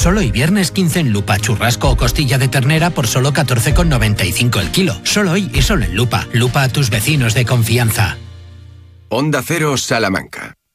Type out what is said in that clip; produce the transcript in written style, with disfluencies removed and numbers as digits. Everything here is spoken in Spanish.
Solo hoy viernes 15 en Lupa, churrasco o costilla de ternera por solo 14,95 el kilo. Solo hoy y solo en Lupa. Lupa a tus vecinos de confianza. Onda Cero Salamanca.